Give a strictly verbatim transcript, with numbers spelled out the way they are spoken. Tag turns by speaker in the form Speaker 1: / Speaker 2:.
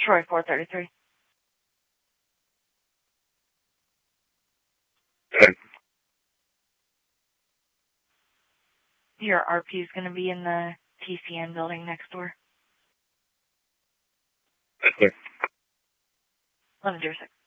Speaker 1: Troy four thirty-three.
Speaker 2: Okay.
Speaker 1: Your R P is going to be in the T C N building next door.
Speaker 2: That's clear.
Speaker 1: eleven zero six.